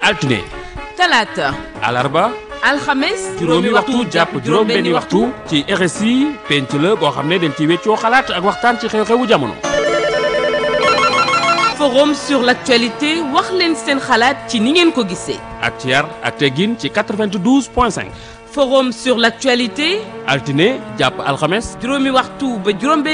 altine talaata alarba alxames juróomi waxtu jàpp juróom-benni waxtu ci RSI penc la boo xam ne dañ ci weccoo xalaat ak waxtaan ci xew-xewu jamono. forum sur l'actualité wax leen seen xalaat ci ni ngeen ko gisee. ak ci yar ak teggin ci 92.5. forum sur l'actualité altine jàpp alxames juróomi waxtu ba juróom-benni